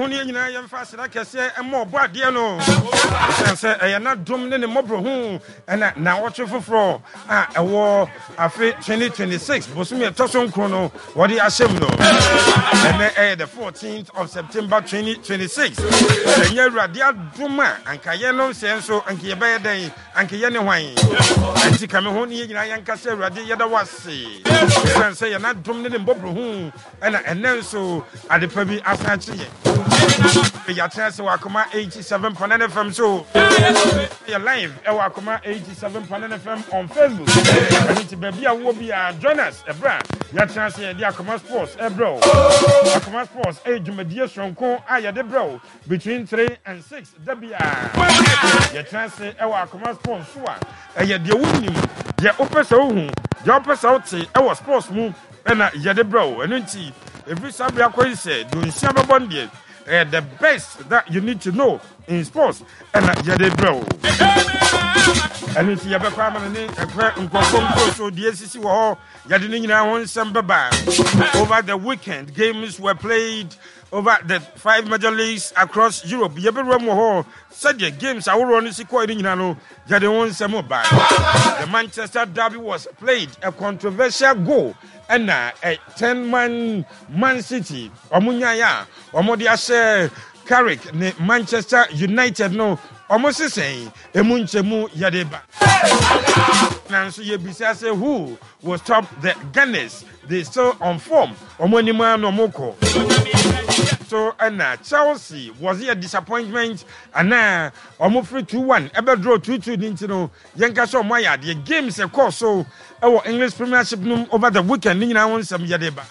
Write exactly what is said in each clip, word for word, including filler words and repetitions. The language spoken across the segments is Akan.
ho ne nyina yɛm fa sra kɛse ɛmɔ ɔbɔ ade no sɛ ɛyɛ na dom ne ne mɔbro ho ɛna na wɔtwe foforo a ɛwɔ afe twenty twenty-six bosomi ɛtɔ so nkro no wɔde ahyɛm no ɛnɛ ɛyɛ the fourteenth of September twenty twenty-six ɛnyɛ awurade adom a anka yɛ no sɛ nso anka yɛbɛyɛ dɛn anka yɛ ne hwan ɛnti kame ho ne nyina yɛnka sɛ awurade yɛda wase sɛ sɛ yɛ na dom ne ne mɔbro ho ɛna ɛnɛ nso adepa bi asan akye yɛ yɛatena sɛ wɔ akoma eighty-seven point nine F M so yɛ live ɛwɔ akoma eighty-seven point nine F M on Facebook ɛno nti baabi a wowɔ bi a join us ɛberɛ a yɛatena sɛ yɛde akoma sports ɛbrɛ akoma sports ɛyɛ dwumadie sonko a yɛde brɛ between three and six da bi a yɛtena sɛ ɛwɔ akoma sports so a ɛyɛ deɛ wonim deɛ wopɛ sɛ wohu deɛ wopɛ sɛ wote ɛwɔ sports mu ɛna yɛde brɛ ɛno nti every Sabria Koi said, do you have a bond yet? Uh, the best that you need to know in sports and uh, Yade Bro. And it's Yabe Family and Kwakon so the S C C war Yadinina won some baba. Over the weekend, games were played over the five major leagues across Europe. Yabe Romo said the games are all on the sequel in Yano, Yadon Samoba. The Manchester Derby was played, a controversial goal. And uh, a ten-man Man City, Omunyaya, Omodiase, Carrick, ne Manchester United, no, almost saying, Emunchemu Yadeba. Nancy Yebisa say who will stop the Gunners? They still on form. Omonima no Moko. So, and uh, Chelsea was he a disappointment? And now, uh, almost free two one. Ever draw two two. Nintino. Yankaso Maya. The games of course. So, our English Premiership over the weekend. Nina won some Yadeba.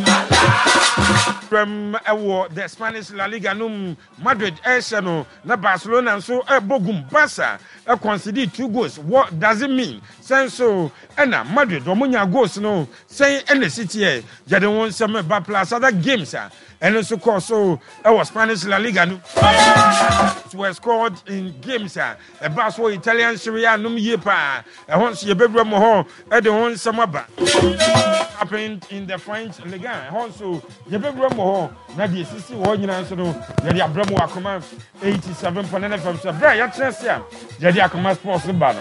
From uh, the Spanish La Liga num Madrid Arsenal na Barcelona and so uh, Bogum Barca uh, conceded two goals. What does it mean? Saying so, and uh, Madrid Omunya goals no saying in the city here. You don't want some bad plus other games. Uh, And also, course, so our Spanish La Liga were scored in games. A Basel Italian Serie A num yepa. A once ye bedroom more at the one summer back. Happened in the French Liga. Also, ye bedroom more. Nadia Sissi, one in answer. Yadia Bremo Akoma eighty-seven point nine from Sabra. Yatresia. Yadia Akoma Sports Bano.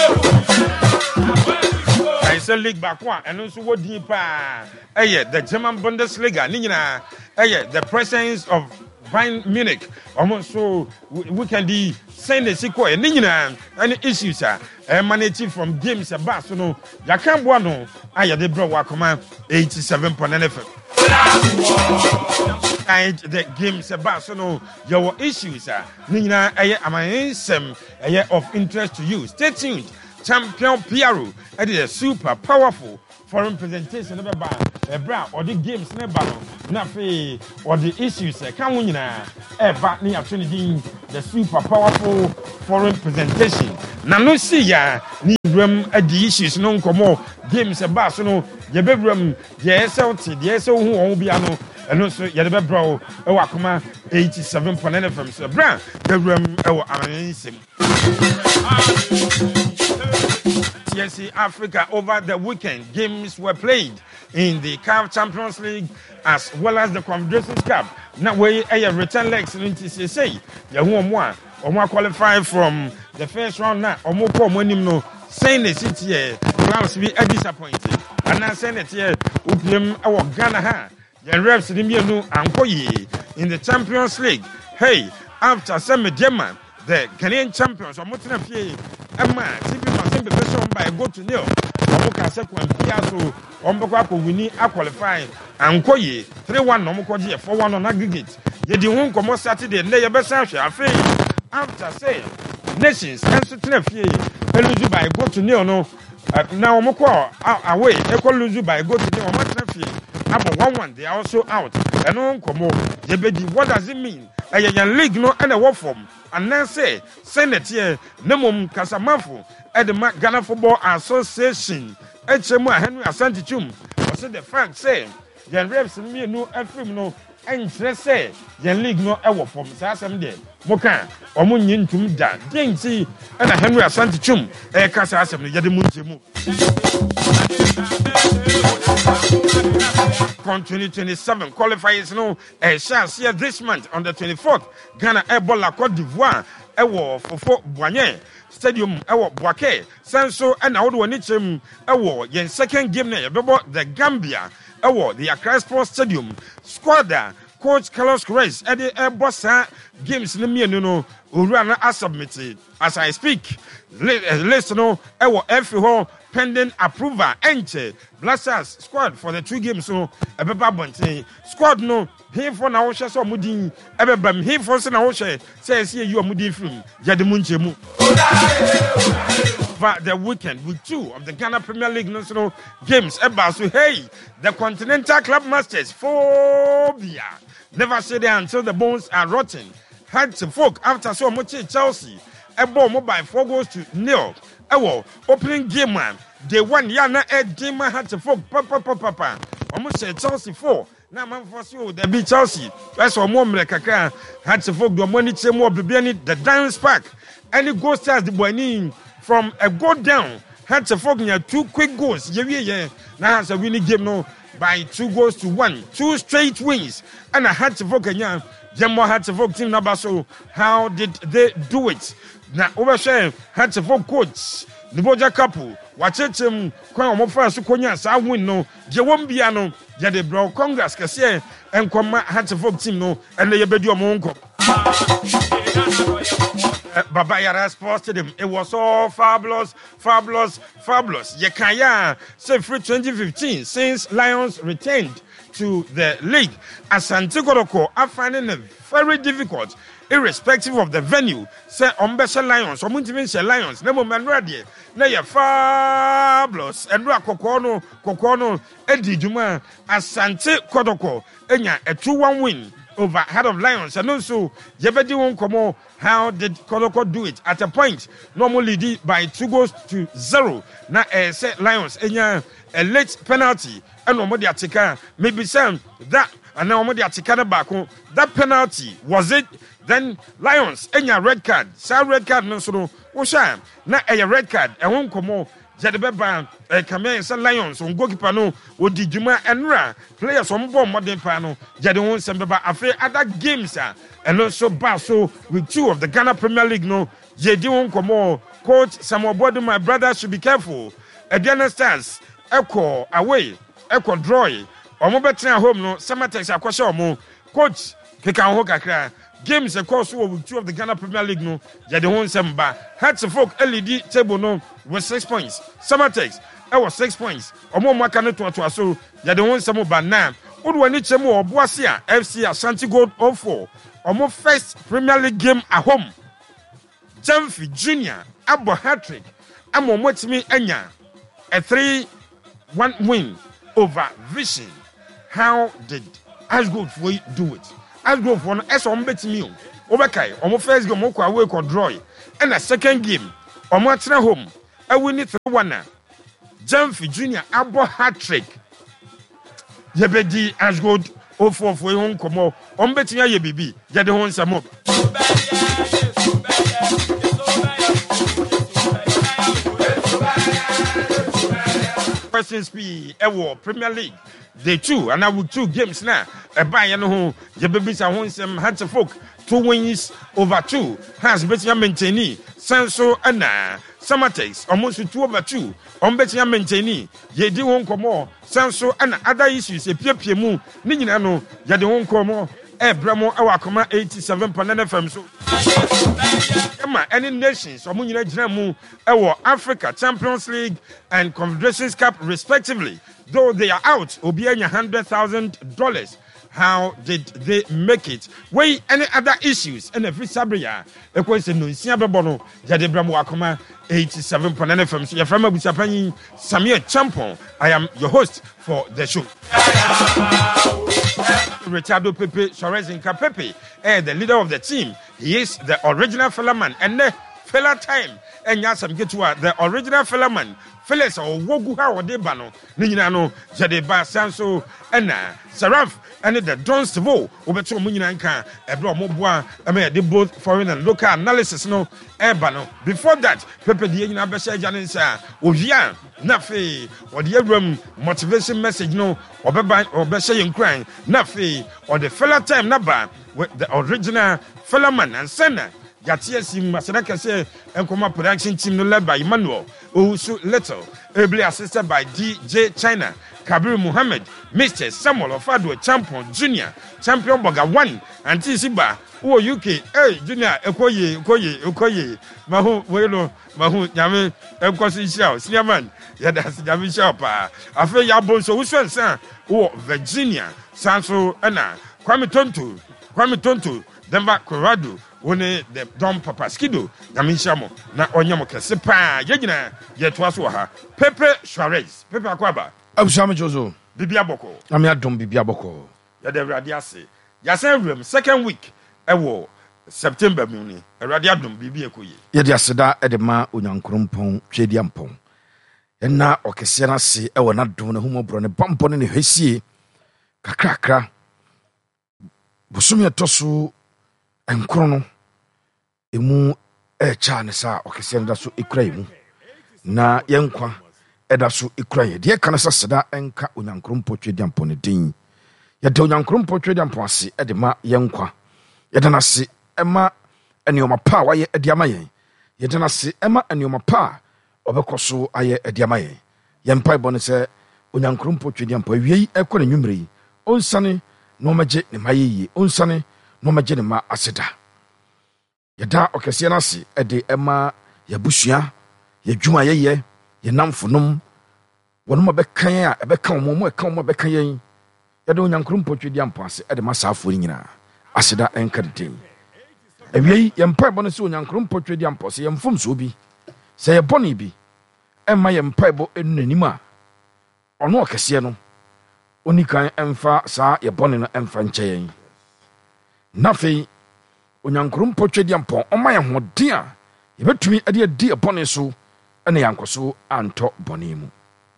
I said League back one and also what deeper. Eh, the German Bundesliga. Nina. Eh, the presence of Bayern Munich. Almost so we can be saying the sequel. And Nina any issues are emanating from games at Barcelona. Yakan Buano. I had the bro Wakoma eighty-seven point nine F M. And the games at Barcelona. Your issues are Nina. I am a year of interest to you. Stay tuned. Champion Piero, it is a super powerful foreign presentation of a bra or the games never nafe or the issues a can win a back near Trinity, the super powerful foreign presentation. Now, no see ya need room at the issues no more games a Barcelona, the bedroom, the S L T, the S O who won't be ano, and also Yadaba Bro, a Wakoma eighty-seven point nine F M, so bra, the room, our amazing. T S C Africa over the weekend. Games were played in the C A F Champions League as well as the Confederations Cup. Now we a return legs in T C C. The one one or qualified from the first round now. Or more common no saying the city here class be a disappointed. And I saying it here Upium our Ghana ha. The reps in the in the Champions League. Hey, after some German. The Ghanaian champions are Motina Fie, Emma, T V Martin Befession by go to Nil, Omoka Sequan Piasso, Omboko Winnie, a qualified, and Koye, three one, Nomokoji, four one on aggregate. Yet the one come Saturday, Lay Bessasha, after say, Nations, and Sutina Fie, Eluzu by go to Nil, no, now Omoko away, Equaluzu by go to Nil, Motina Fie, number one one, they are also out, and on Como, Yebedi, what does it mean? A young league no and a war form. And then say, send it here, Nemum Casamafu, at the Ghana Football Association, H M Henry Asantichum, or said the fact say, the reps in me no FM no, and say, the league no ever form, Sassam de Moka, or Munin Tum da, Dingy, and a Henry Asantichum, a Casasam, Yadimuntimu. Con twenty twenty-seven qualifiers no a chance here this month on the twenty-fourth. Ghana Ebola Cote d'Ivoire. Ewo Fofo Boigny Stadium Ewo Boake Sanso and Audu Nichim Ewo yen second game na yebebo the Gambia Ewo the Accra Sports Stadium squad coach Carlos Reyes Eddie Ebosa games ne mienu no Urana submitted as I speak list no Ewo F ho pending approval enter Blasters squad for the two games no ebeba bonten squad no he for na wo hwe so mudin ebebam he for so na wo hwe say say you mudin film yade mu nchemu for the weekend with two of the Ghana Premier League national games eba so hey the Continental Club Masters phobia never say there until the bones are rotten had to folk after so much Chelsea ebo mobile four goals to nil ewo opening game man they won yana edema had to folk papa papa papa almost say Chelsea four na man for you the be Chelsea that's one more kakra had to folk the money team more be the dance park any goal stars the boy from a goal down had to folk near two quick goals yeah yeah now has a winning game no by two goals to one two straight wins and I had to folk again Jemmo had to folk team number so how did they do it now overshare had to folk coach the Boja couple watch it him kwan omo fa so konya sa win no je won bia no je de bro congress kase en kwama had to folk team no and ye bedi omo nko Baba Yara Sports Stadium. It was all fabulous, fabulous, fabulous. Yekaya say free twenty fifteen since Lions returned to the league. Asante Kotoko are finding it very difficult, irrespective of the venue. Say Ombesha Lions, Omuntimin Lions, Nemo Manradia, Naya fabulous, and Rakokono, Kokono, Eddie Juma, Asante Kotoko, Enya, a two one win over Head of Lions, and also Yebedi won't come. How did Kotoko do it? At a point, normally lead by two goals to zero. Now, uh, say Lions, enya a late penalty, and no more the maybe some that, and now more the back. That penalty was it? Then Lions, enya red card, sa red card no so. Osha, na a red card, and won't come. Jadebeba, a Kamen Lions on goalkeeper no, would di Juma and Ra players on bomb modern panel, Jadon Sambaba, affair other games, and also Basso with two of the Ghana Premier League no, Jedon Komo, coach Samuel Bodu, my brother should be careful. Again, stars, Echo away, Echo draw, or Mobetra home no, Samatex Aquashomo, coach Kekan Hokakra. Games across with two of the Ghana Premier League no Jadon Samba had to folk L E D table no with six points. Summertex I was six points. Omo Makano to to so Jadon Samba bana. Udwani Chemo Boasia F C Ashanti Gold oh four. Omo first Premier League game at home. Jamfi Junior Abo hat-trick. Amo Motimi Enya a three one win over Vision. How did Asgold for you do it? As go for no S on bet me. Obekai, omo first game moko away ko draw. And a second game, omo atena home. I win it three one. Jamfi Junior abo hat-trick. Yebedi Asgold oh four for hon komo. Omo bet me ye bibi. Jade hon samo. Questions be ewo Premier League. They two and now with two games now. A buy and who the babies are one some had to folk two wins over two has better maintainee Sanso and Summertex almost two over two on better maintainee ye do won't come more Sanso and other issues a pia pia mu Ninano Yadi won't come more eh Bramo our comma eighty-seven point nine F M so any nations or Munina Jamu our Africa Champions League and Confederations Cup respectively. Though they are out, Obianya hundred thousand dollars. How did they make it? Way any other issues? And every Sabria, a question no Siababono, Jadebram Wakoma, eighty-seven point nine F M. So you're from Abusapani, Samir Champon. I am your host for the show. Richardo Pepe, Sorez Inca Pepe, eh, the leader of the team. He is the original fella man, and the filler time enya some get to the original filler man Felix or wogu ha ode ba no ni nyina no jede ba sanso ena Seraph and the Don Stivo obeto mu nyina nka ebre omoboa eme de both foreign and local analysis no eba no before that Pepe de nyina be share jane nsa ovia na fe ode awram motivation message no obeba obeshe yenkran na fe ode filler time na ba with the original filler man and sender Yatia Sim Masanaka say Enkoma production team no led by Emmanuel Owusu Little, ably assisted by D J China, Kabir Muhammad, Mister Samuel Ofadwo Champion Junior, Champion Boga one, and Tisiba, O U K, hey Junior, Okoye, Okoye, Okoye, Mahu, Welo, Mahu, Yame, Ekosi Shao, Sniaman, Yadas Yami Shapa, Afe Yabo, so Usuan San, O Virginia, Sanso Anna, Kwame Tontu, Kwame Tontu, Denver, Colorado. One the Don Papa Skido, Yamishamo, na onyamo kese pa, yegina, yetwaso ha. Pepe Suarez, Pepe Akwaba. Abusame Jozo. Bibia Boko. Ami adom Bibia Boko. Ya de radiase. Ya say room second week ewo September muni. Erade adom Bibia koye. Ye de aseda e de ma onyankrompon twediampon. Enna okese na se e wona dom na humobro ne bampo ne hwesie. Kakrakra. Busumi etoso enkro no emu e cha ne sa okese nda so ekura emu na yenkwa eda so ekura ye de kana saseda enka onyankrompo twediampo ne din ye de onyankrompo twediampo ase e de ma yenkwa ye de na se ema enioma pa wa ye de ama ye ye de na se ema enioma pa obekoso aye de ama ye ye mpa ibo ne se onyankrompo twediampo awie ekora nwumre yi onsane no magye ne mayeyi onsane no magye ne ma aseda yeda okese na se ede ema yabusua yadwuma yeye ye namfonom wonoma bekan a ebekan mo mo ekan mo bekan yen yede onyankrompo twediampo ase ede masafo nyina aseda enkadete awie ye mpa ebo no se onyankrompo twediampo se ye mfom so bi se ye boni bi emma ye mpa ebo enunanim a ono okese no onikan emfa sa ye boni no emfa ncheyen nafi onyankrompo twediampo oma ye hoden a ye betumi ade adi ebone so ene yankoso anto boni mu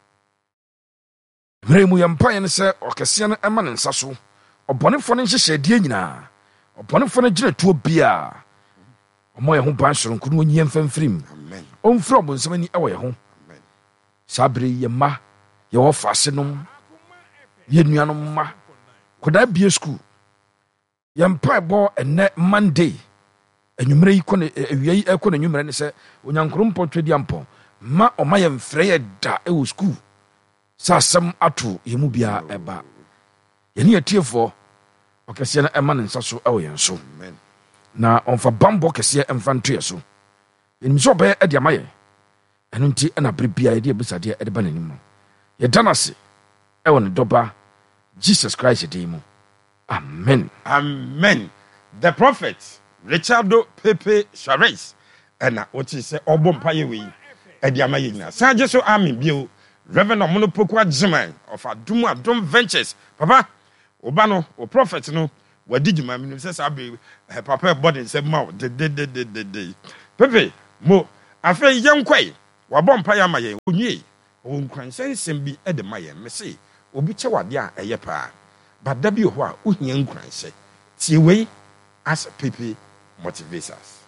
mremu ye mpa ye ne se okese no ema ne nsa so obonefo ne nhyehyɛ die nyina obonefo ne gire tuo bia omo ye ho ban soronko no onyi mfamfrim amen omfro obonsamani ewo ye ho amen sabre ye ma ye wo fasenom ye nuanom ma koda bia school ye mpa ebo ene Monday enwumre yi kone awie yi ekone enwumre ne se onyankrompo twediampo ma oma ye mfre ye da e wo school sa asem ato ye mu bia eba ye ne atiefo okese na ema ne nsa so ewo yen so amen na onfa bambo kese emfa ntoye so enim so be e de amaye eno nti na brebia ye de ebisade e de bananim ye danase ewo ne doba Jesus Christ de mu amen amen the prophet Richardo Pepe Suarez ena oti se obompa ye we e de amaye nyina sanje so amen bio Reverend Omonopoku Ajiman of Adum Adum Ventures papa oba no o prophet no wadi djuma mi se sa be papa body se ma de de de de de Pepe mo afa yenkwai wabɔ mpa ya maye onwie o nkransen bi e de maye me se obi che wade a eye pa bada bi ho a ohia nkransen tie wei as Pepe motivators.